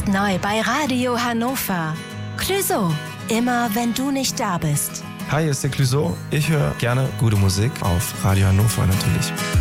Jetzt neu bei Radio Hannover. Clouseau, immer wenn du nicht da bist. Hi, hier ist der Clouseau. Ich höre gerne gute Musik auf Radio Hannover natürlich.